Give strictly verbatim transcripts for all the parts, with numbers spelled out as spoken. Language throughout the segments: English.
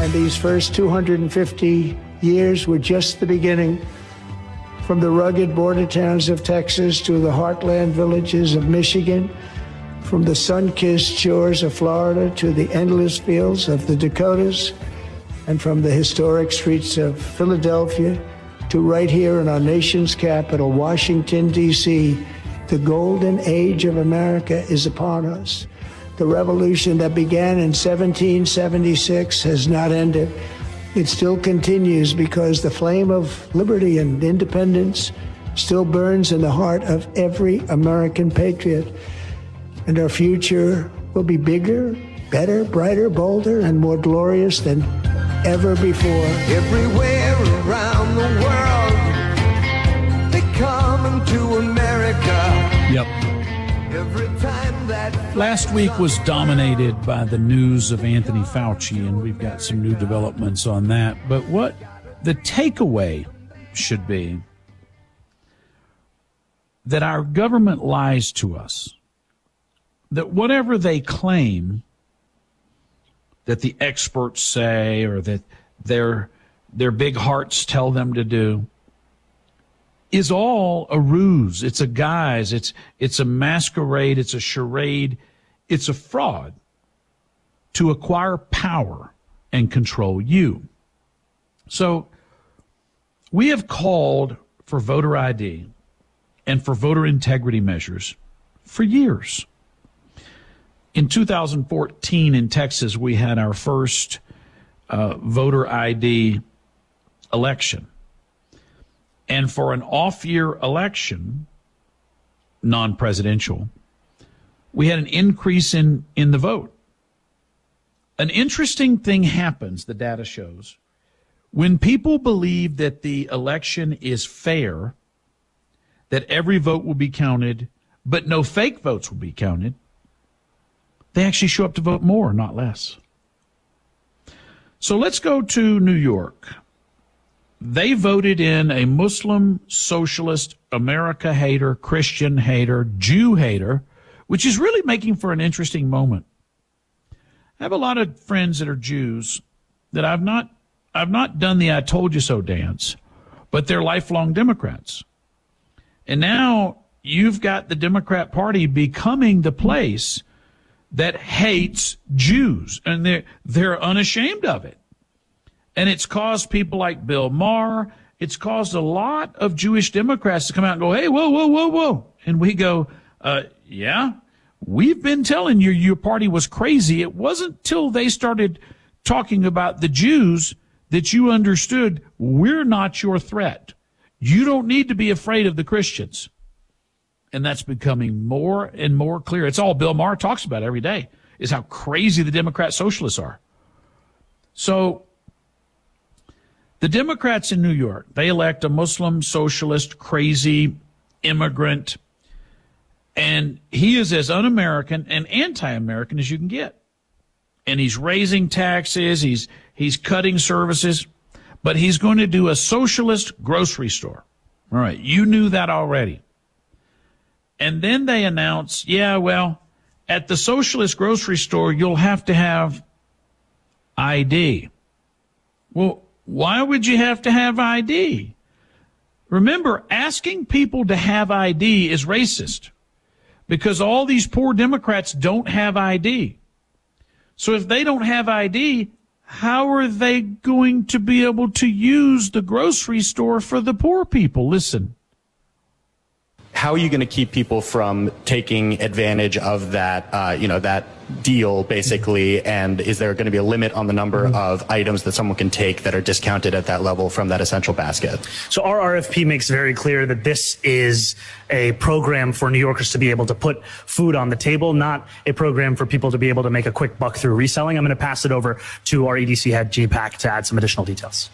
And these first two hundred fifty years were just the beginning. From the rugged border towns of Texas to the heartland villages of Michigan, from the sun-kissed shores of Florida to the endless fields of the Dakotas, and from the historic streets of Philadelphia to right here in our nation's capital, Washington, D C, the golden age of America is upon us. The revolution that began in seventeen seventy-six has not ended. It still continues because the flame of liberty and independence still burns in the heart of every American patriot. And our future will be bigger, better, brighter, bolder, and more glorious than ever before. Everywhere around the world, they come to America. Yep. Every time that Last week was dominated by the news of Anthony Fauci, and we've got some new developments on that. But what the takeaway should be that our government lies to us, that whatever they claim that the experts say or that their their big hearts tell them to do is all a ruse. It's a guise. It's it's a masquerade. It's a charade. It's a fraud to acquire power and control you. So we have called for voter I D and for voter integrity measures for years. In two thousand fourteen in Texas, we had our first uh, voter I D election. And for an off-year election, non-presidential, we had an increase in, in the vote. An interesting thing happens, the data shows. When people believe that the election is fair, that every vote will be counted, but no fake votes will be counted, they actually show up to vote more, not less. So let's go to New York. They voted in a Muslim, socialist, America hater, Christian hater, Jew hater, which is really making for an interesting moment. I have a lot of friends that are Jews that I've not I've not done the I told you so dance, but they're lifelong Democrats. And now you've got the Democrat Party becoming the place that hates Jews, and they're, they're unashamed of it. And it's caused people like Bill Maher, it's caused a lot of Jewish Democrats to come out and go, hey, whoa, whoa, whoa, whoa. And we go, uh, yeah, we've been telling you your party was crazy. It wasn't till they started talking about the Jews that you understood we're not your threat. You don't need to be afraid of the Christians. And that's becoming more and more clear. It's all Bill Maher talks about every day, is how crazy the Democrat socialists are. So the Democrats in New York, they elect a Muslim, socialist, crazy immigrant, and he is as un-American and anti-American as you can get. And he's raising taxes, he's he's cutting services, but he's going to do a socialist grocery store. All right, you knew that already. And then they announce, yeah, well, at the socialist grocery store, you'll have to have I D. Well, why would you have to have I D? Remember, asking people to have I D is racist because all these poor Democrats don't have I D. So if they don't have I D, how are they going to be able to use the grocery store for the poor people? Listen. How are you going to keep people from taking advantage of that, uh, you know, that deal, basically? And is there going to be a limit on the number mm-hmm. of items that someone can take that are discounted at that level from that essential basket? So our R F P makes very clear that this is a program for New Yorkers to be able to put food on the table, not a program for people to be able to make a quick buck through reselling. I'm going to pass it over to our E D C head, G PAC, to add some additional details.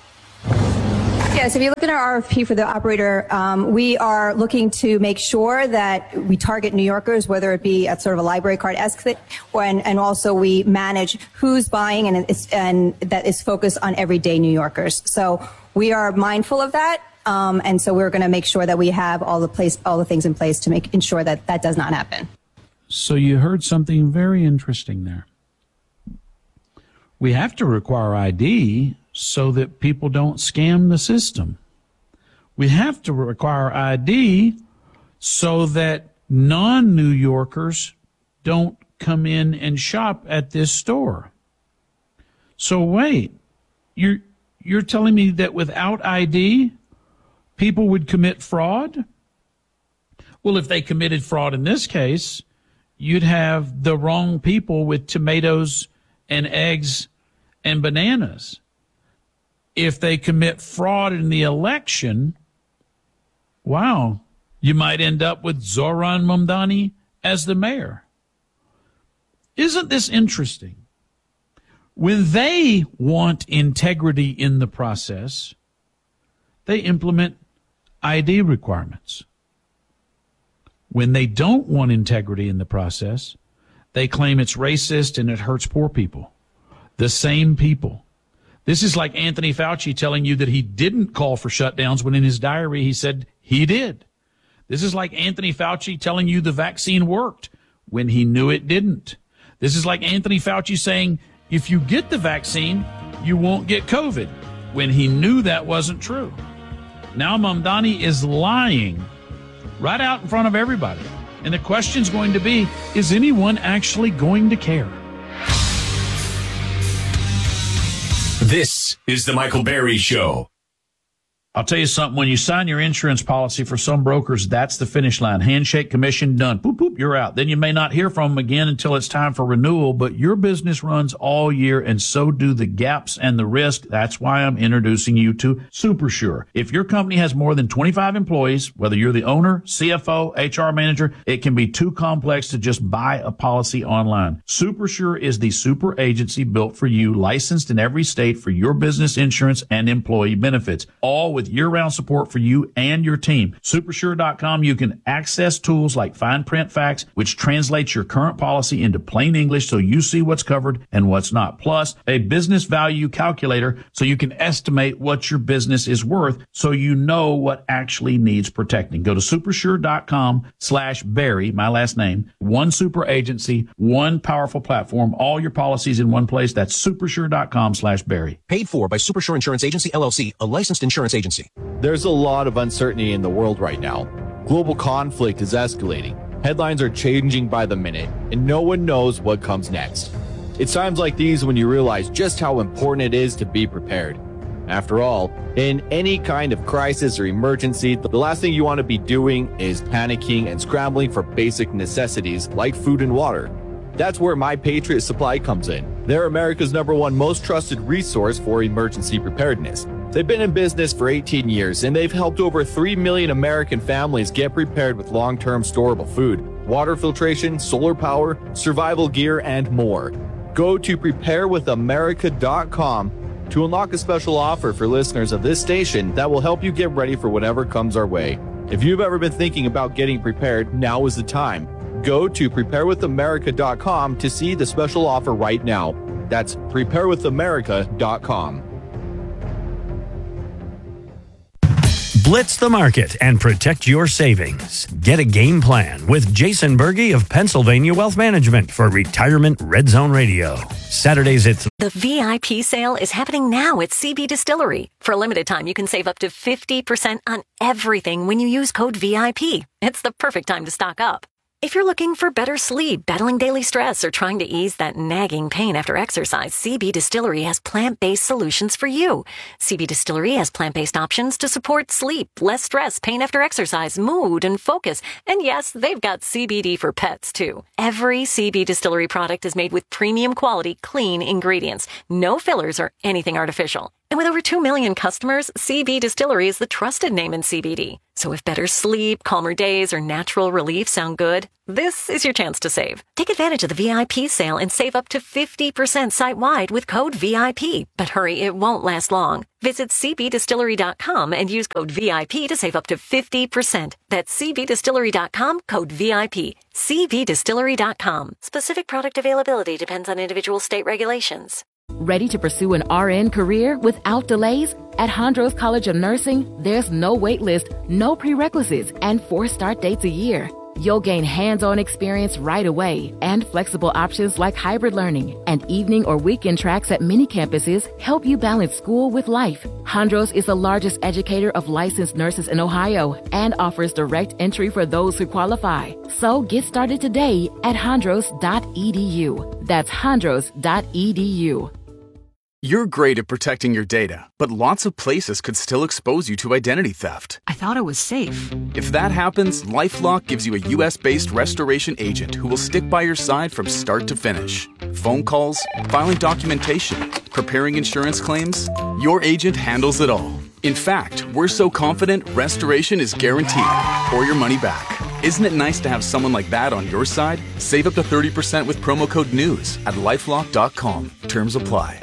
Yes, if you look at our R F P for the operator, um, we are looking to make sure that we target New Yorkers, whether it be at sort of a library card-esque thing, and, and also we manage who's buying, and, it's, and that is focused on everyday New Yorkers. So we are mindful of that, um, and so we're going to make sure that we have all the place, all the things in place to make ensure that that does not happen. So you heard something very interesting there. We have to require I D so that people don't scam the system. We have to require I D so that non-New Yorkers don't come in and shop at this store. So wait, you're, you're telling me that without I D, people would commit fraud? Well, if they committed fraud in this case, you'd have the wrong people with tomatoes and eggs and bananas. If they commit fraud in the election, wow, you might end up with Zohran Mamdani as the mayor. Isn't this interesting? When they want integrity in the process, they implement I D requirements. When they don't want integrity in the process, they claim it's racist and it hurts poor people. The same people. This is like Anthony Fauci telling you that he didn't call for shutdowns when in his diary he said he did. This is like Anthony Fauci telling you the vaccine worked when he knew it didn't. This is like Anthony Fauci saying if you get the vaccine, you won't get COVID when he knew that wasn't true. Now Mamdani is lying right out in front of everybody. And the question's going to be, is anyone actually going to care? This is the Michael Berry Show. I'll tell you something. When you sign your insurance policy for some brokers, that's the finish line. Handshake, commission, done. Boop, boop, you're out. Then you may not hear from them again until it's time for renewal, but your business runs all year, and so do the gaps and the risk. That's why I'm introducing you to SuperSure. If your company has more than twenty-five employees, whether you're the owner, C F O, H R manager, it can be too complex to just buy a policy online. SuperSure is the super agency built for you, licensed in every state for your business insurance and employee benefits, all with year-round support for you and your team. Supersure dot com, you can access tools like Fine Print Facts, which translates your current policy into plain English so you see what's covered and what's not. Plus, a business value calculator so you can estimate what your business is worth so you know what actually needs protecting. Go to supersure dot com slash Barry, my last name, one super agency, one powerful platform, all your policies in one place. That's supersure dot com slash Barry. Paid for by Supersure Insurance Agency, L L C, a licensed insurance agency. There's a lot of uncertainty in the world right now. Global conflict is escalating. Headlines are changing by the minute, and no one knows what comes next. It's times like these when you realize just how important it is to be prepared. After all, in any kind of crisis or emergency, the last thing you want to be doing is panicking and scrambling for basic necessities like food and water. That's where My Patriot Supply comes in. They're America's number one most trusted resource for emergency preparedness. They've been in business for eighteen years, and they've helped over three million American families get prepared with long-term storable food, water filtration, solar power, survival gear, and more. Go to prepare with america dot com to unlock a special offer for listeners of this station that will help you get ready for whatever comes our way. If you've ever been thinking about getting prepared, now is the time. Go to prepare with america dot com to see the special offer right now. That's prepare with america dot com. Blitz the market and protect your savings. Get a game plan with Jason Berge of Pennsylvania Wealth Management for Retirement Red Zone Radio. Saturdays at The V I P sale is happening now at C B Distillery. For a limited time, you can save up to fifty percent on everything when you use code V I P. It's the perfect time to stock up. If you're looking for better sleep, battling daily stress, or trying to ease that nagging pain after exercise, C B Distillery has plant-based solutions for you. C B Distillery has plant-based options to support sleep, less stress, pain after exercise, mood, and focus. And yes, they've got C B D for pets, too. Every C B Distillery product is made with premium quality, clean ingredients. No fillers or anything artificial. And with over two million customers, C B Distillery is the trusted name in C B D. So if better sleep, calmer days, or natural relief sound good, this is your chance to save. Take advantage of the V I P sale and save up to fifty percent site-wide with code V I P. But hurry, it won't last long. Visit c b distillery dot com and use code V I P to save up to fifty percent. That's c b distillery dot com, code V I P. c b distillery dot com. Specific product availability depends on individual state regulations. Ready to pursue an R N career without delays? At Hondros College of Nursing, there's no wait list, no prerequisites, and four start dates a year. You'll gain hands-on experience right away and flexible options like hybrid learning and evening or weekend tracks at many campuses help you balance school with life. Hondros is the largest educator of licensed nurses in Ohio and offers direct entry for those who qualify. So get started today at hondros dot e d u. That's hondros dot e d u. You're great at protecting your data, but lots of places could still expose you to identity theft. I thought it was safe. If that happens, LifeLock gives you a U S based restoration agent who will stick by your side from start to finish. Phone calls, filing documentation, preparing insurance claims, your agent handles it all. In fact, we're so confident restoration is guaranteed or your money back. Isn't it nice to have someone like that on your side? Save up to thirty percent with promo code NEWS at lifelock dot com. Terms apply.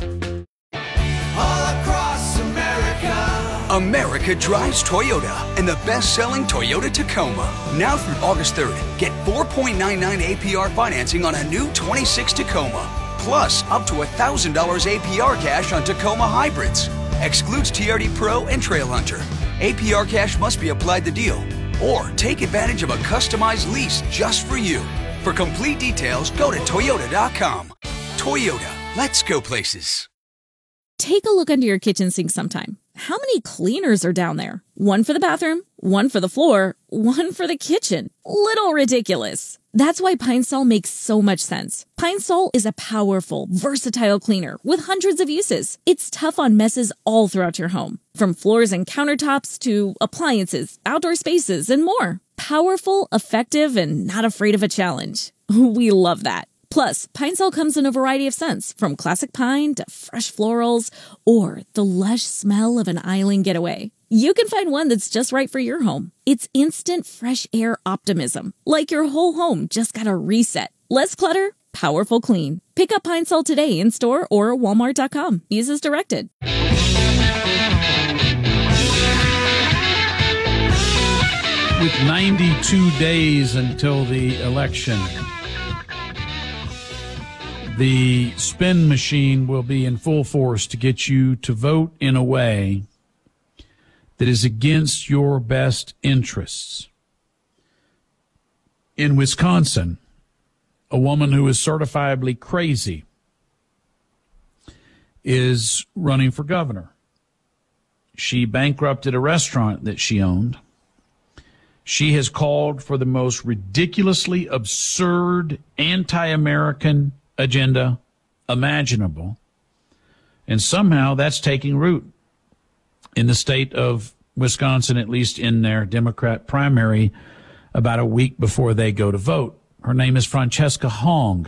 America drives Toyota and the best-selling Toyota Tacoma. Now through August third, get four point nine nine A P R financing on a new twenty-six Tacoma. Plus, up to one thousand dollars A P R cash on Tacoma hybrids. Excludes T R D Pro and Trail Hunter. A P R cash must be applied to deal. Or take advantage of a customized lease just for you. For complete details, go to toyota dot com. Toyota, let's go places. Take a look under your kitchen sink sometime. How many cleaners are down there? One for the bathroom, one for the floor, one for the kitchen. Little ridiculous. That's why Pine Sol makes so much sense. Pine Sol is a powerful, versatile cleaner with hundreds of uses. It's tough on messes all throughout your home, from floors and countertops to appliances, outdoor spaces, and more. Powerful, effective, and not afraid of a challenge. We love that. Plus, Pine Sol comes in a variety of scents, from classic pine to fresh florals or the lush smell of an island getaway. You can find one that's just right for your home. It's instant fresh air optimism, like your whole home just got a reset. Less clutter, powerful clean. Pick up Pine Sol today in store or walmart dot com. Use as directed. With ninety-two days until the election, the spin machine will be in full force to get you to vote in a way that is against your best interests. In Wisconsin, a woman who is certifiably crazy is running for governor. She bankrupted a restaurant that she owned. She has called for the most ridiculously absurd anti-American agenda imaginable, and somehow that's taking root in the state of Wisconsin, at least in their Democrat primary, about a week before they go to vote. Her name is Francesca Hong.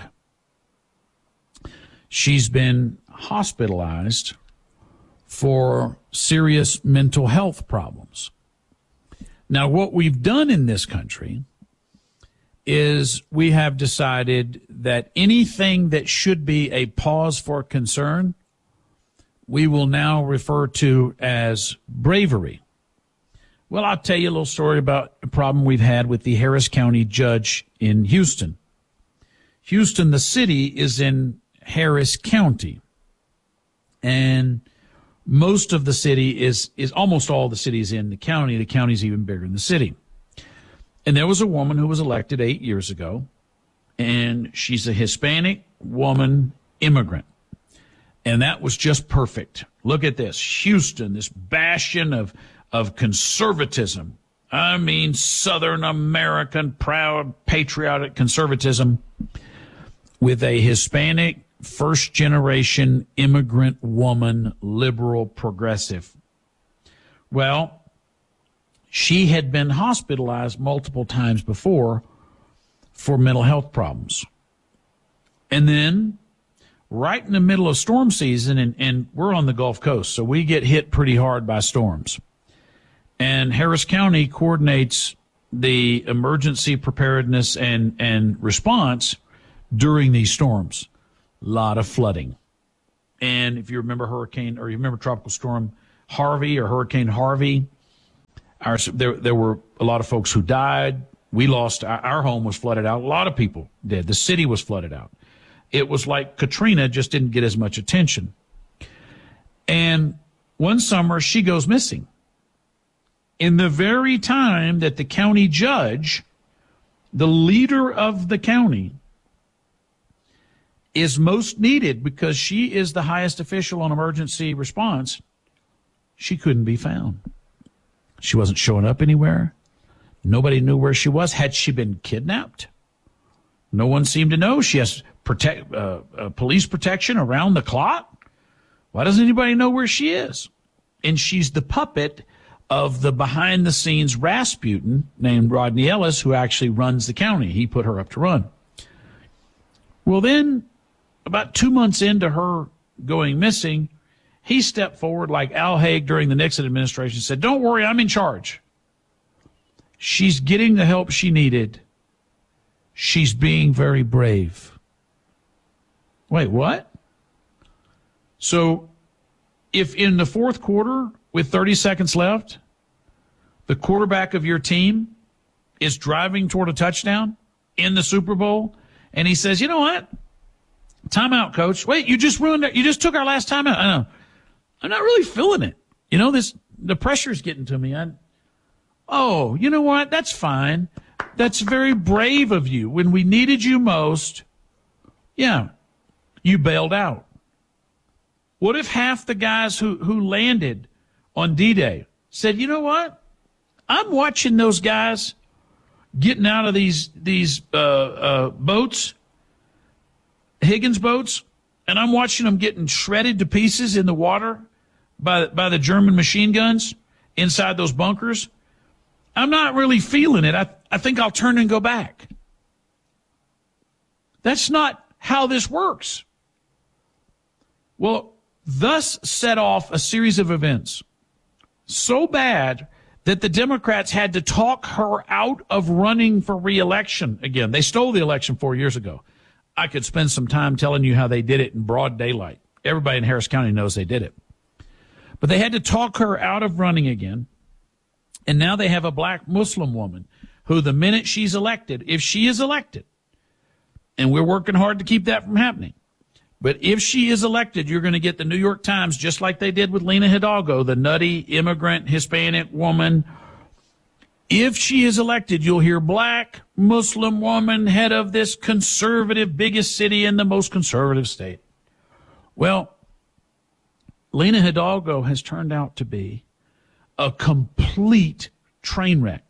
She's been hospitalized for serious mental health problems. Now, what we've done in this country is we have decided that anything that should be a cause for concern, we will now refer to as bravery. Well, I'll tell you a little story about a problem we've had with the Harris County judge in Houston. Houston, the city, is in Harris County, and most of the city is, is almost all the cities in the county. The county's even bigger than the city. And there was a woman who was elected eight years ago, and she's a Hispanic woman immigrant. And that was just perfect. Look at this. Houston, this bastion of, of conservatism. I mean, Southern American, proud, patriotic conservatism with a Hispanic, first-generation immigrant woman, liberal, progressive. Well, she had been hospitalized multiple times before for mental health problems. And then right in the middle of storm season, and, and we're on the Gulf Coast, so we get hit pretty hard by storms. And Harris County coordinates the emergency preparedness and, and response during these storms. A lot of flooding. And if you remember hurricane, or you remember tropical storm Harvey or Hurricane Harvey, Our, there, there were a lot of folks who died. We lost, our, our home was flooded out. A lot of people did. The city was flooded out. It was like Katrina, just didn't get as much attention. And one summer, she goes missing. In the very time that the county judge the leader of the county, is most needed because she is the highest official on emergency response, she couldn't be found. She wasn't showing up anywhere. Nobody knew where she was. Had she been kidnapped? No one seemed to know. She has protect, uh, uh, police protection around the clock. Why doesn't anybody know where she is? And she's the puppet of the behind-the-scenes Rasputin named Rodney Ellis, who actually runs the county. He put her up to run. Well, then, about two months into her going missing, he stepped forward like Al Haig during the Nixon administration and said, "Don't worry, I'm in charge." She's getting the help she needed. She's being very brave. Wait, what? So if in the fourth quarter, with thirty seconds left, the quarterback of your team is driving toward a touchdown in the Super Bowl, and he says, "You know what? Timeout, coach. Wait, you just ruined it. You just took our last timeout." I know. I'm not really feeling it. You know, this, the pressure's getting to me. I, oh, you know what? That's fine. That's very brave of you. When we needed you most, yeah, you bailed out. What if half the guys who, who landed on D-Day said, "You know what? I'm watching those guys getting out of these, these, uh, uh, boats, Higgins boats, and I'm watching them getting shredded to pieces in the water by, by the German machine guns inside those bunkers. I'm not really feeling it. I, I think I'll turn and go back." That's not how this works. Well, thus set off a series of events so bad that the Democrats had to talk her out of running for re-election again. They stole the election four years ago. I could spend some time telling you how they did it in broad daylight. Everybody in Harris County knows they did it. But they had to talk her out of running again. And now they have a black Muslim woman who, the minute she's elected, if she is elected, and we're working hard to keep that from happening, but if she is elected, you're going to get the New York Times, just like they did with Lena Hidalgo, the nutty immigrant Hispanic woman. If she is elected, you'll hear black Muslim woman, head of this conservative, biggest city in the most conservative state. Well, Lena Hidalgo has turned out to be a complete train wreck.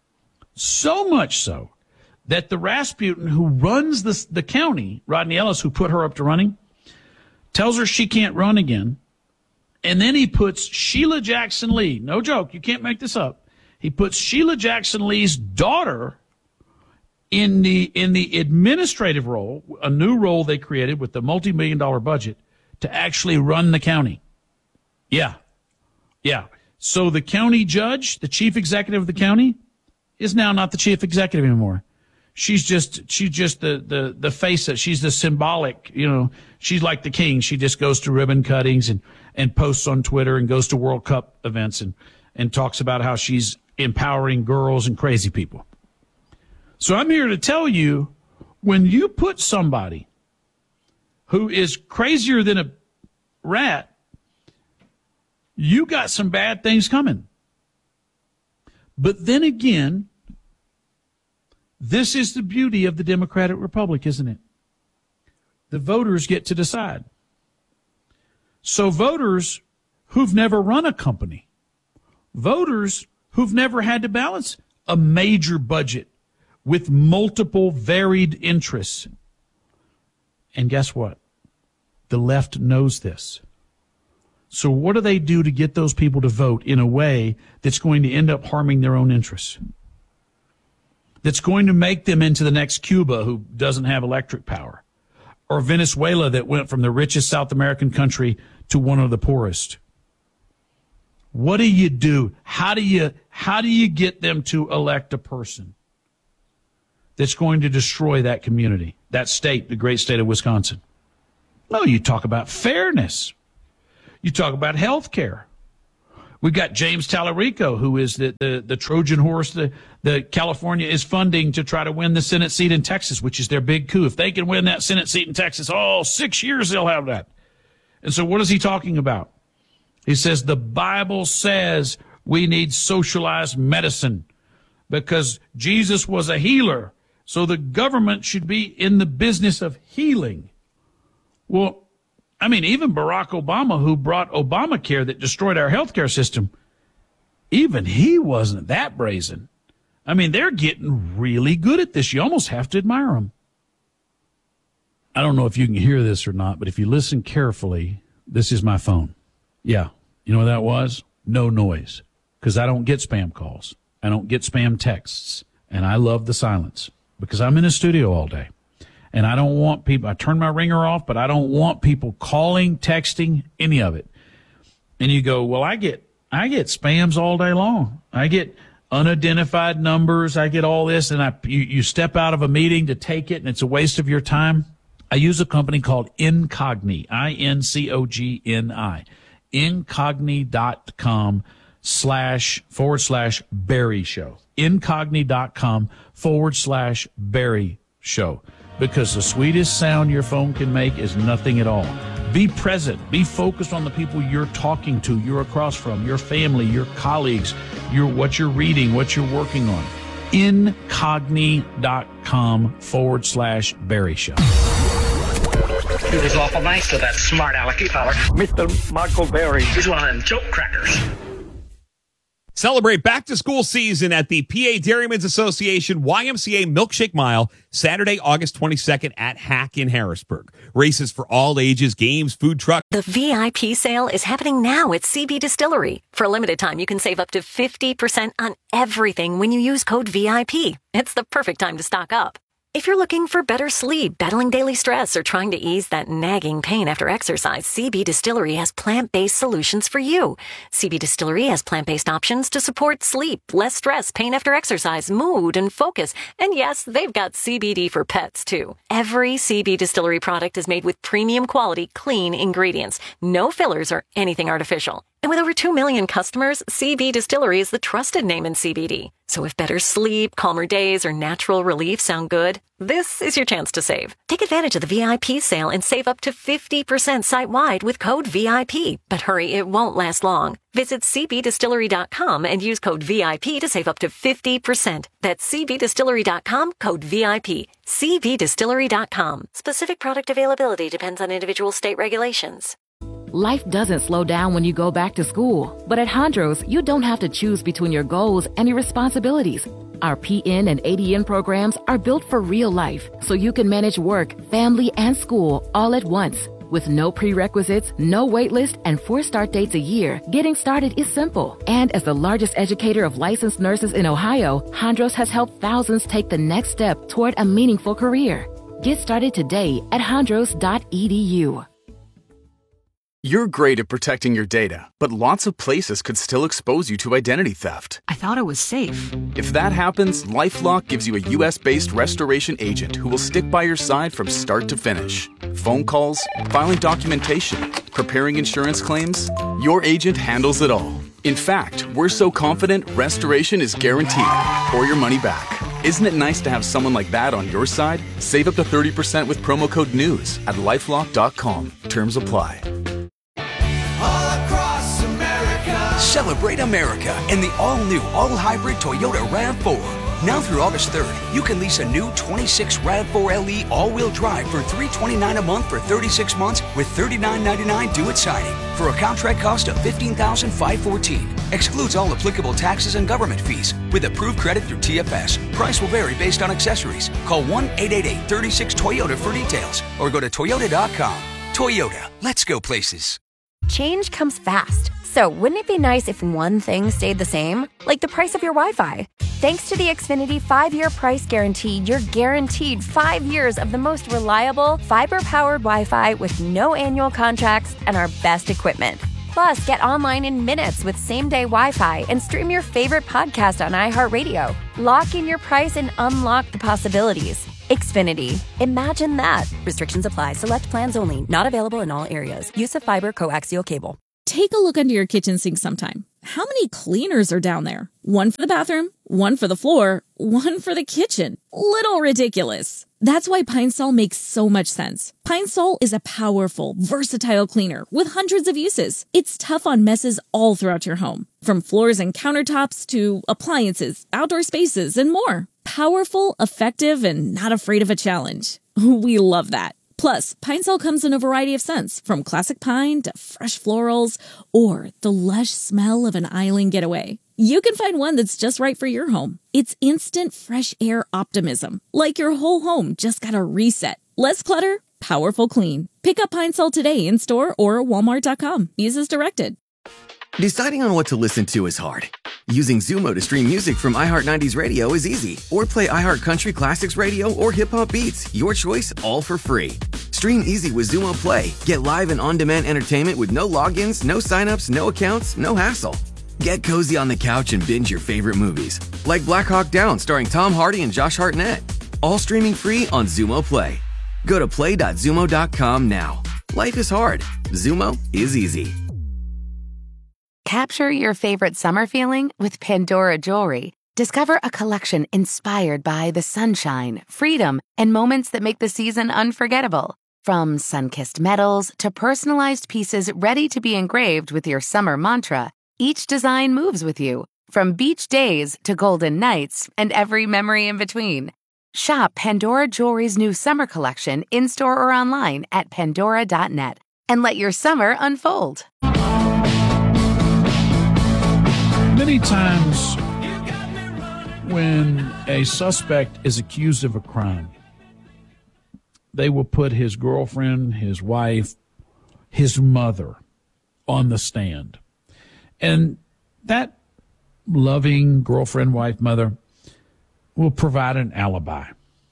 So much so that the Rasputin who runs the, the county, Rodney Ellis, who put her up to running, tells her she can't run again. And then he puts Sheila Jackson Lee, no joke, you can't make this up. He puts Sheila Jackson Lee's daughter in the in the administrative role, a new role they created with the multi-million dollar budget to actually run the county. Yeah. Yeah. So the county judge, the chief executive of the county, is now not the chief executive anymore. She's just, she's just the, the, the face of, she's the symbolic, you know, she's like the king. She just goes to ribbon cuttings and, and posts on Twitter and goes to World Cup events and, and talks about how she's empowering girls and crazy people. So I'm here to tell you, when you put somebody who is crazier than a rat, you got some bad things coming. But then again, this is the beauty of the Democratic Republic, isn't it? The voters get to decide. So voters who've never run a company, voters who've never had to balance a major budget with multiple varied interests. And guess what? The left knows this. So what do they do to get those people to vote in a way that's going to end up harming their own interests? That's going to make them into the next Cuba who doesn't have electric power, or Venezuela that went from the richest South American country to one of the poorest. What do you do? How do you, how do you get them to elect a person that's going to destroy that community, that state, the great state of Wisconsin? No, you talk about fairness. You talk about health care. We've got James Tallarico, who is the, the, the Trojan horse that the California is funding to try to win the Senate seat in Texas, which is their big coup. If they can win that Senate seat in Texas, oh, six years they'll have that. And so what is he talking about? He says the Bible says we need socialized medicine because Jesus was a healer, So the government should be in the business of healing. Well, I mean, even Barack Obama, who brought Obamacare that destroyed our healthcare system, even he wasn't that brazen. I mean, they're getting really good at this. You almost have to admire them. I don't know if you can hear this or not, but if you listen carefully, this is my phone. Yeah. You know what that was? No noise. Because I don't get spam calls. I don't get spam texts. And I love the silence because I'm in a studio all day. And I don't want people, I turn my ringer off, but I don't want people calling, texting, any of it. And you go, well, I get, I get spams all day long. I get unidentified numbers. I get all this. And I, you, you step out of a meeting to take it and it's a waste of your time. I use a company called Incogni, I N C O G N I, incogni.com slash forward slash Barry Show, incogni.com forward slash Barry Show, because the sweetest sound your phone can make is nothing at all. Be present. Be focused on the people you're talking to, you're across from, your family, your colleagues, your what you're reading, what you're working on. Incogni.com forward slash Barry Show. He was awful nice to that smart alecky feller. Mister Michael Berry. He's one of them joke crackers. Celebrate back-to-school season at the P A Dairymen's Association Y M C A Milkshake Mile, Saturday, August twenty-second at Hack in Harrisburg. Races for all ages, games, food truck. The V I P sale is happening now at C B Distillery. For a limited time, you can save up to fifty percent on everything when you use code V I P. It's the perfect time to stock up. If you're looking for better sleep, battling daily stress, or trying to ease that nagging pain after exercise, C B Distillery has plant-based solutions for you. C B Distillery has plant-based options to support sleep, less stress, pain after exercise, mood, and focus. And yes, they've got C B D for pets, too. Every C B Distillery product is made with premium quality, clean ingredients. No fillers or anything artificial. And with over two million customers, C B Distillery is the trusted name in C B D. So if better sleep, calmer days, or natural relief sound good, this is your chance to save. Take advantage of the V I P sale and save up to fifty percent site-wide with code V I P. But hurry, it won't last long. Visit c b distillery dot com and use code V I P to save up to fifty percent. That's c b distillery dot com, code V I P. c b distillery dot com. Specific product availability depends on individual state regulations. Life doesn't slow down when you go back to school, but at Hondros, you don't have to choose between your goals and your responsibilities. Our P N and A D N programs are built for real life, so you can manage work, family, and school all at once. With no prerequisites, no wait list, and four start dates a year, getting started is simple. And as the largest educator of licensed nurses in Ohio, Hondros has helped thousands take the next step toward a meaningful career. Get started today at hondros dot e d u. You're great at protecting your data, but lots of places could still expose you to identity theft. I thought it was safe. If that happens, LifeLock gives you a U S-based restoration agent who will stick by your side from start to finish. Phone calls, filing documentation, preparing insurance claims, your agent handles it all. In fact, we're so confident restoration is guaranteed or your money back. Isn't it nice to have someone like that on your side? Save up to thirty percent with promo code NEWS at lifelock dot com. Terms apply. Celebrate America in the all-new, all-hybrid Toyota RAV four. Now through August third, you can lease a new twenty-six RAV four L E all-wheel drive for three hundred twenty-nine dollars a month for thirty-six months with thirty-nine ninety-nine due at signing for a contract cost of fifteen thousand five hundred fourteen dollars. Excludes all applicable taxes and government fees with approved credit through T F S. Price will vary based on accessories. Call one eight eight eight, three six, Toyota for details or go to toyota dot com. Toyota, let's go places. Change comes fast. So wouldn't it be nice if one thing stayed the same? Like the price of your Wi-Fi. Thanks to the Xfinity five-year price guarantee, you're guaranteed five years of the most reliable, fiber-powered Wi-Fi with no annual contracts and our best equipment. Plus, get online in minutes with same-day Wi-Fi and stream your favorite podcast on iHeartRadio. Lock in your price and unlock the possibilities. Xfinity. Imagine that. Restrictions apply. Select plans only. Not available in all areas. Use of fiber coaxial cable. Take a look under your kitchen sink sometime. How many cleaners are down there? One for the bathroom, one for the floor, one for the kitchen. Little ridiculous. That's why Pine Sol makes so much sense. Pine Sol is a powerful, versatile cleaner with hundreds of uses. It's tough on messes all throughout your home, from floors and countertops to appliances, outdoor spaces, and more. Powerful, effective, and not afraid of a challenge. We love that. Plus, Pine Sol comes in a variety of scents, from classic pine to fresh florals, or the lush smell of an island getaway. You can find one that's just right for your home. It's instant fresh air optimism, like your whole home just got a reset. Less clutter, powerful clean. Pick up Pine Sol today in store or walmart dot com. Use as directed. Deciding on what to listen to is hard. Using Zumo to stream music from iHeart nineties Radio is easy. Or play iHeart Country Classics Radio or Hip Hop Beats. Your choice, all for free. Stream easy with Zumo Play. Get live and on-demand entertainment with no logins, no signups, no accounts, no hassle. Get cozy on the couch and binge your favorite movies. Like Black Hawk Down starring Tom Hardy and Josh Hartnett. All streaming free on Zumo Play. Go to play dot zumo dot com now. Life is hard. Zumo is easy. Capture your favorite summer feeling with Pandora Jewelry. Discover a collection inspired by the sunshine, freedom, and moments that make the season unforgettable. From sun-kissed metals to personalized pieces ready to be engraved with your summer mantra, each design moves with you. From beach days to golden nights and every memory in between. Shop Pandora Jewelry's new summer collection in-store or online at pandora dot net and let your summer unfold. Many times when a suspect is accused of a crime, they will put his girlfriend, his wife, his mother on the stand. And that loving girlfriend, wife, mother will provide an alibi.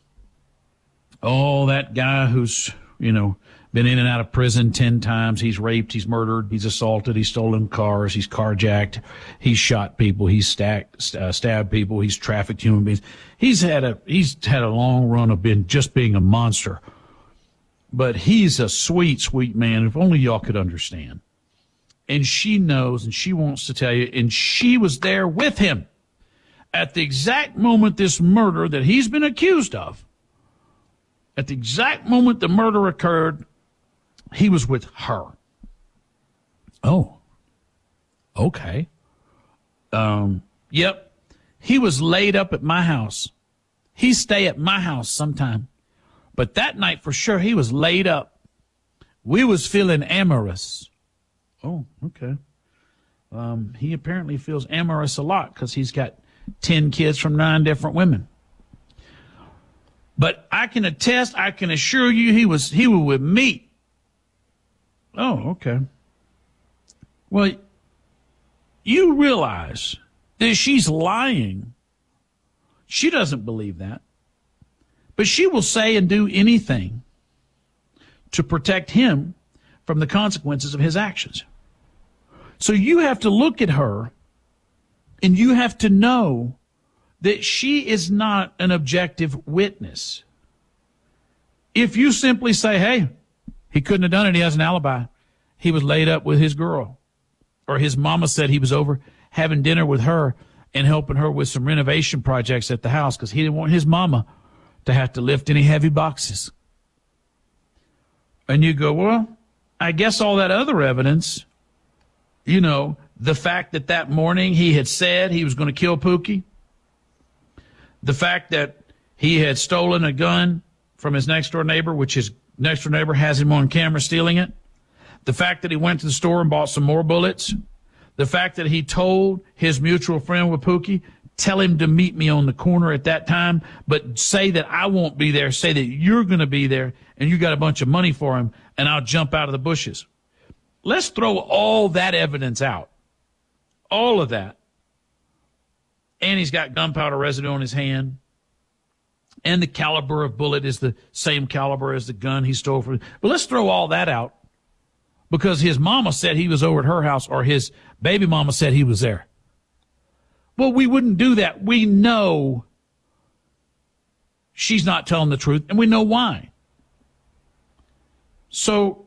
Oh, that guy who's, you know, been in and out of prison ten times. He's raped, he's murdered, he's assaulted, he's stolen cars, he's carjacked, he's shot people, he's stacked, uh, stabbed people, he's trafficked human beings. He's had a he's had a long run of being just being a monster. But he's a sweet, sweet man. If only y'all could understand. And she knows, and she wants to tell you, and she was there with him at the exact moment this murder that he's been accused of. At the exact moment the murder occurred, he was with her. Oh, okay. Um, yep. He was laid up at my house. He stay at my house sometime. But that night for sure, he was laid up. We was feeling amorous. Oh, okay. Um, he apparently feels amorous a lot because he's got ten kids from nine different women. But I can attest, I can assure you he was he was with me. Oh, okay. Well, you realize that she's lying. She doesn't believe that. But she will say and do anything to protect him from the consequences of his actions. So you have to look at her and you have to know that she is not an objective witness. If you simply say, hey, he couldn't have done it, he has an alibi. He was laid up with his girl. Or his mama said he was over having dinner with her and helping her with some renovation projects at the house because he didn't want his mama to have to lift any heavy boxes. And you go, well, I guess all that other evidence, you know, the fact that that morning he had said he was going to kill Pookie, the fact that he had stolen a gun from his next door neighbor, which his next door neighbor has him on camera stealing it, the fact that he went to the store and bought some more bullets, the fact that he told his mutual friend with Pookie, tell him to meet me on the corner at that time, but say that I won't be there, say that you're going to be there and you got a bunch of money for him and I'll jump out of the bushes. Let's throw all that evidence out. All of that. And he's got gunpowder residue on his hand. And the caliber of bullet is the same caliber as the gun he stole from. But let's throw all that out because his mama said he was over at her house or his baby mama said he was there. Well, we wouldn't do that. We know she's not telling the truth, and we know why. So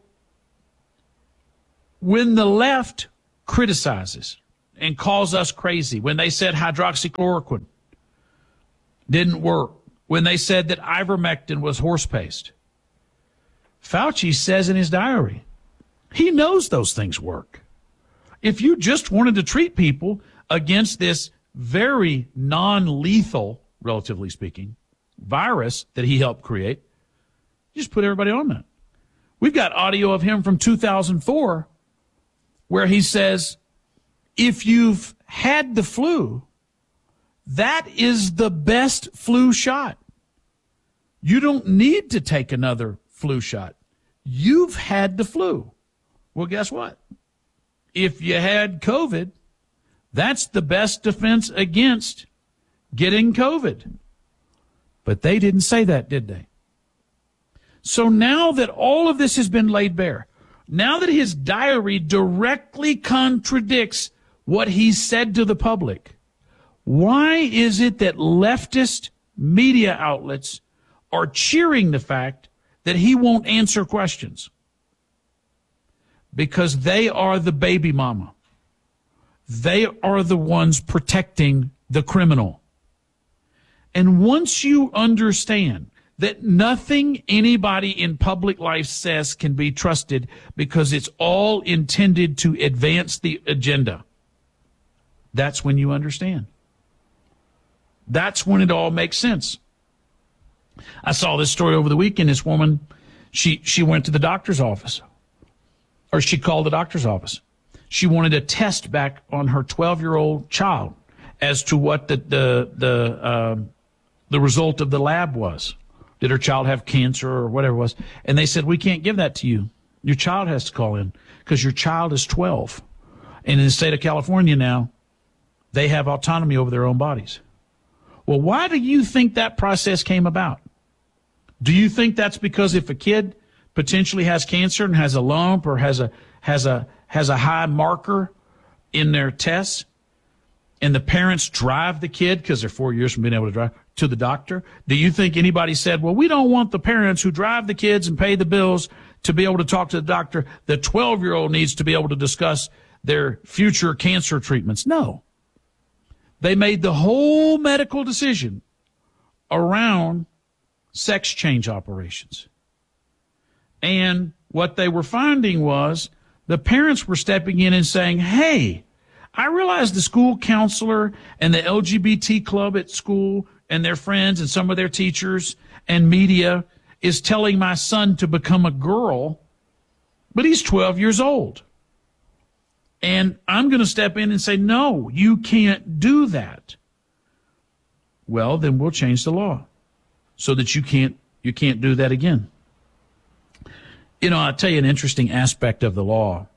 when the left criticizes and calls us crazy, when they said hydroxychloroquine didn't work, when they said that ivermectin was horse paste, Fauci says in his diary, he knows those things work. If you just wanted to treat people against this very non-lethal relatively speaking, virus that he helped create. Just put everybody on that. We've got audio of him from two thousand four where he says, if you've had the flu, that is the best flu shot. You don't need to take another flu shot. You've had the flu. Well, guess what? If you had COVID, that's the best defense against getting COVID. But they didn't say that, did they? So now that all of this has been laid bare, now that his diary directly contradicts what he said to the public, why is it that leftist media outlets are cheering the fact that he won't answer questions? Because they are the baby mama. They are the ones protecting the criminal. And once you understand that nothing anybody in public life says can be trusted because it's all intended to advance the agenda, that's when you understand. That's when it all makes sense. I saw this story over the weekend. This woman, she, she went to the doctor's office, or she called the doctor's office. She wanted a test back on her twelve-year-old child as to what the the the uh, the result of the lab was. Did her child have cancer or whatever it was? And they said, we can't give that to you. Your child has to call in because your child is twelve. And in the state of California now, they have autonomy over their own bodies. Well, why do you think that process came about? Do you think that's because if a kid potentially has cancer and has a lump or has a has a has a high marker in their tests, and the parents drive the kid because they're four years from being able to drive to the doctor? Do you think anybody said, well, we don't want the parents who drive the kids and pay the bills to be able to talk to the doctor? The twelve-year-old needs to be able to discuss their future cancer treatments. No. They made the whole medical decision around sex change operations. And what they were finding was the parents were stepping in and saying, hey, I realize the school counselor and the L G B T club at school and their friends and some of their teachers and media is telling my son to become a girl, but he's twelve years old. And I'm going to step in and say, no, you can't do that. Well, then we'll change the law so that you can't you can't do that again. You know, I'll tell you an interesting aspect of the law.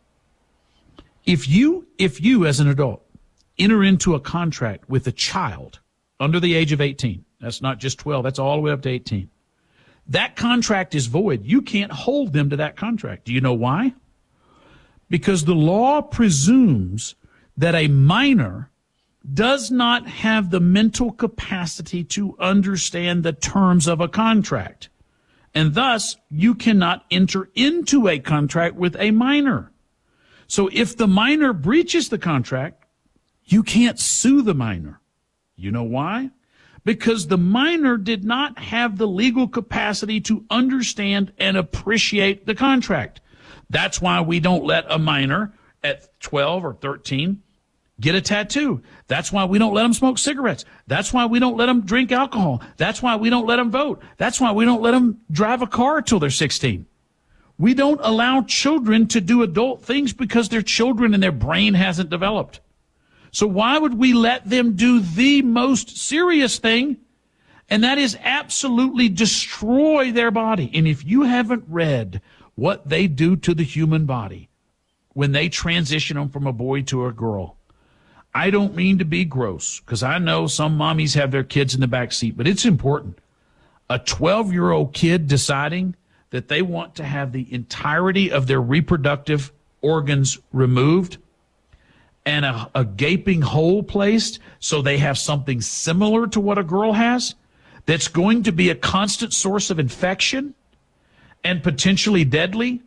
If you, if you as an adult enter into a contract with a child under the age of eighteen, that's not just twelve, that's all the way up to eighteen, that contract is void. You can't hold them to that contract. Do you know why? Because the law presumes that a minor does not have the mental capacity to understand the terms of a contract. And thus, you cannot enter into a contract with a minor. So if the minor breaches the contract, you can't sue the minor. You know why? Because the minor did not have the legal capacity to understand and appreciate the contract. That's why we don't let a minor at twelve or thirteen get a tattoo. That's why we don't let them smoke cigarettes. That's why we don't let them drink alcohol. That's why we don't let them vote. That's why we don't let them drive a car till they're sixteen. We don't allow children to do adult things because they're children and their brain hasn't developed. So why would we let them do the most serious thing? And that is absolutely destroy their body. And if you haven't read what they do to the human body when they transition them from a boy to a girl, I don't mean to be gross, because I know some mommies have their kids in the back seat, but it's important. A twelve-year-old kid deciding that they want to have the entirety of their reproductive organs removed and a, a gaping hole placed so they have something similar to what a girl has that's going to be a constant source of infection and potentially deadly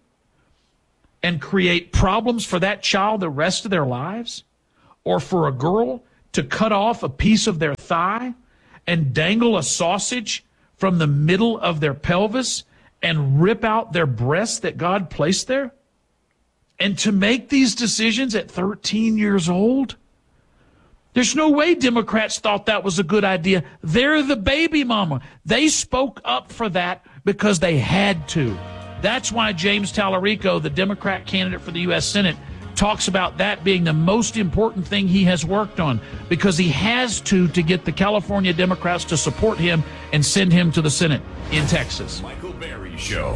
and create problems for that child the rest of their lives? Or for a girl to cut off a piece of their thigh and dangle a sausage from the middle of their pelvis and rip out their breasts that God placed there? And to make these decisions at thirteen years old? There's no way Democrats thought that was a good idea. They're the baby mama. They spoke up for that because they had to. That's why James Tallarico, the Democrat candidate for the U S Senate, talks about that being the most important thing he has worked on, because he has to to get the California Democrats to support him and send him to the Senate in Texas. Michael Berry Show.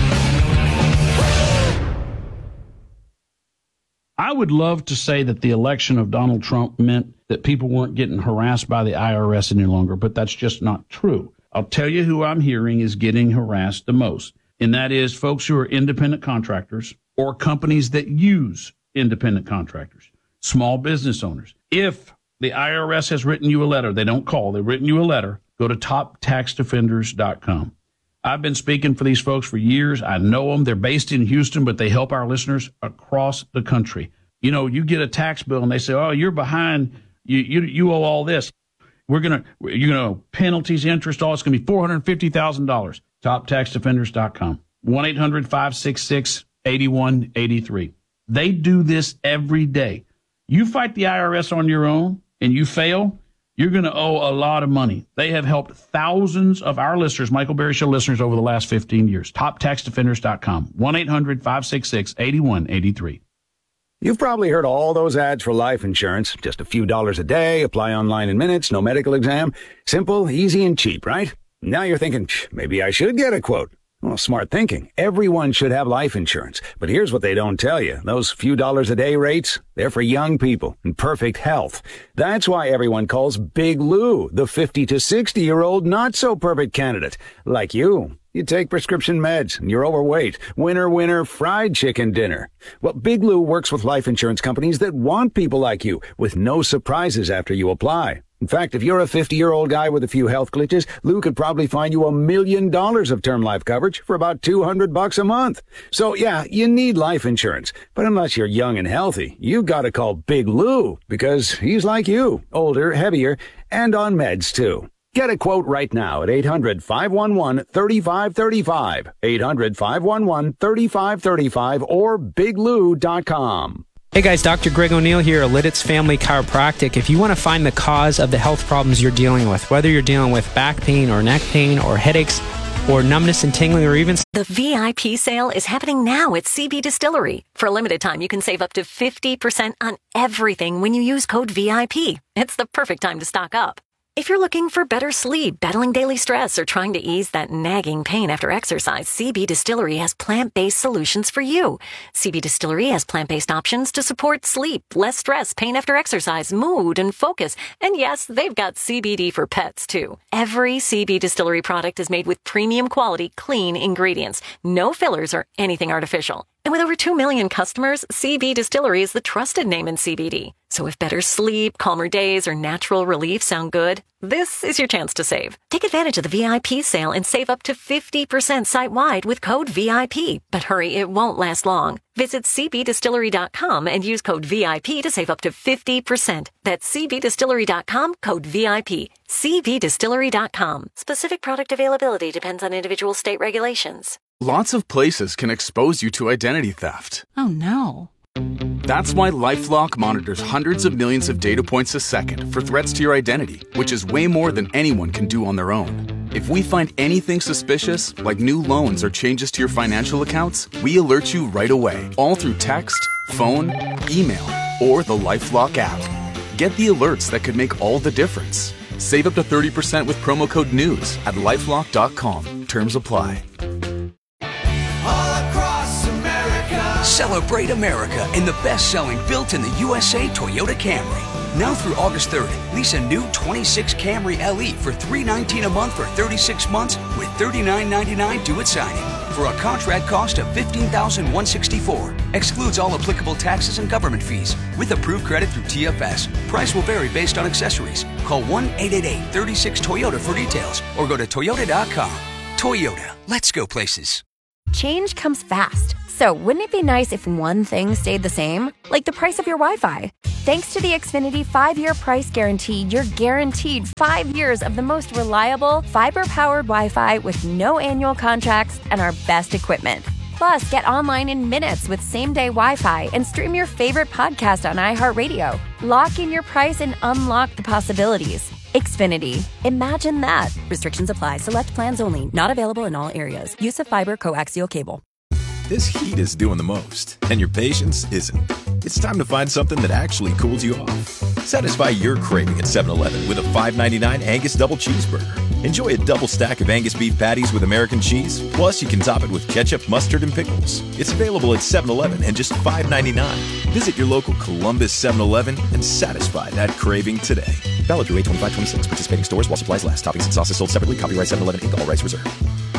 I would love to say that the election of Donald Trump meant that people weren't getting harassed by the I R S any longer, but that's just not true. I'll tell you who I'm hearing is getting harassed the most, and that is folks who are independent contractors or companies that use independent contractors, small business owners. If the I R S has written you a letter, they don't call, they've written you a letter, go to top tax defenders dot com. I've been speaking for these folks for years. I know them. They're based in Houston, but they help our listeners across the country. You know, you get a tax bill and they say, oh, you're behind. You you, you owe all this. We're going to, you know, penalties, interest, all it's going to be four hundred fifty thousand dollars. top tax defenders dot com. one eight hundred five six six eight one eight three. They do this every day. You fight the I R S on your own and you fail, you're going to owe a lot of money. They have helped thousands of our listeners, Michael Berry Show listeners, over the last fifteen years. top tax defenders dot com. one eight hundred five six six eight one eight three. You've probably heard all those ads for life insurance. Just a few dollars a day, apply online in minutes, no medical exam. Simple, easy, and cheap, right? Now you're thinking, maybe I should get a quote. Well, smart thinking. Everyone should have life insurance. But here's what they don't tell you. Those few dollars a day rates, they're for young people in perfect health. That's why everyone calls Big Lou the fifty to sixty-year-old not-so-perfect candidate. Like you. You take prescription meds, and you're overweight. Winner, winner, fried chicken dinner. Well, Big Lou works with life insurance companies that want people like you, with no surprises after you apply. In fact, if you're a fifty-year-old guy with a few health glitches, Lou could probably find you a million dollars of term life coverage for about two hundred bucks a month. So, yeah, you need life insurance. But unless you're young and healthy, you gotta call Big Lou, because he's like you, older, heavier, and on meds, too. Get a quote right now at eight hundred five one one three five three five, eight hundred five one one three five three five, or big lou dot com. Hey guys, Doctor Greg O'Neill here, Lidditz Family Chiropractic. If you want to find the cause of the health problems you're dealing with, whether you're dealing with back pain or neck pain or headaches or numbness and tingling or even... The V I P sale is happening now at C B Distillery. For a limited time, you can save up to fifty percent on everything when you use code V I P. It's the perfect time to stock up. If you're looking for better sleep, battling daily stress, or trying to ease that nagging pain after exercise, C B Distillery has plant-based solutions for you. C B Distillery has plant-based options to support sleep, less stress, pain after exercise, mood, and focus. And yes, they've got C B D for pets, too. Every C B Distillery product is made with premium quality, clean ingredients. No fillers or anything artificial. And with over two million customers, C B Distillery is the trusted name in C B D. So if better sleep, calmer days, or natural relief sound good, this is your chance to save. Take advantage of the V I P sale and save up to fifty percent site-wide with code V I P. But hurry, it won't last long. Visit c b distillery dot com and use code V I P to save up to fifty percent. That's c b distillery dot com, code V I P. c b distillery dot com. Specific product availability depends on individual state regulations. Lots of places can expose you to identity theft. Oh no. That's why LifeLock monitors hundreds of millions of data points a second for threats to your identity, which is way more than anyone can do on their own. If we find anything suspicious, like new loans or changes to your financial accounts, we alert you right away, all through text, phone, email, or the LifeLock app. Get the alerts that could make all the difference. Save up to thirty percent with promo code NEWS at lifelock dot com. Terms apply. Celebrate America in the best-selling built in the U S A Toyota Camry. Now through August third, lease a new twenty-six Camry L E for three hundred nineteen dollars a month for thirty-six months with thirty-nine ninety-nine due at signing. For a contract cost of fifteen thousand one hundred sixty-four dollars. Excludes all applicable taxes and government fees. With approved credit through T F S. Price will vary based on accessories. Call one eight eight eight, three six, Toyota for details or go to toyota dot com. Toyota, let's go places. Change comes fast. So wouldn't it be nice if one thing stayed the same? Like the price of your Wi-Fi. Thanks to the Xfinity five-year price guarantee, you're guaranteed five years of the most reliable, fiber-powered Wi-Fi with no annual contracts and our best equipment. Plus, get online in minutes with same-day Wi-Fi and stream your favorite podcast on iHeartRadio. Lock in your price and unlock the possibilities. Xfinity. Imagine that. Restrictions apply. Select plans only. Not available in all areas. Use of fiber coaxial cable. This heat is doing the most, and your patience isn't. It's time to find something that actually cools you off. Satisfy your craving at seven eleven with a five ninety-nine Angus Double Cheeseburger. Enjoy a double stack of Angus beef patties with American cheese, plus you can top it with ketchup, mustard, and pickles. It's available at seven eleven and just five ninety-nine. Visit your local Columbus seven eleven and satisfy that craving today. Valid through eight twenty-five twenty-six. Participating stores while supplies last. Toppings and sauces sold separately. Copyright seven eleven Incorporated. All rights reserved.